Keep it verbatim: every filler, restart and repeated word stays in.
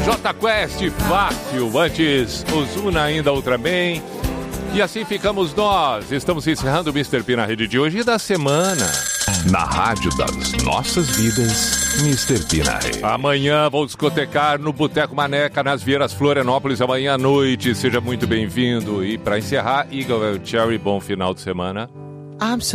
J Quest, fácil. Antes, Ozuna ainda Ultraman. E assim ficamos nós. Estamos encerrando o mister P na rede de hoje e da semana. Na rádio das nossas vidas, mister P na rede. Amanhã vou discotecar no Boteco Maneca, nas Vieiras, Florianópolis, amanhã à noite. Seja muito bem-vindo. E para encerrar, Eagle Cherry, bom final de semana. I'm so